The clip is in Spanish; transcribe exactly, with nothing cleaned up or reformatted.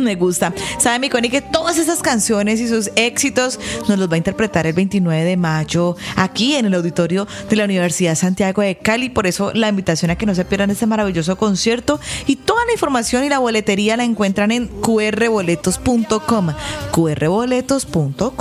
Me gusta. Sabe, mi Connie, que todas esas canciones y sus éxitos nos los va a interpretar el veintinueve de mayo aquí en el auditorio de la Universidad Santiago de Cali. Por eso la invitación a que no se pierdan este maravilloso concierto, y toda la información y la boletería la encuentran en cu erre boletos punto com. cu erre boletos punto com.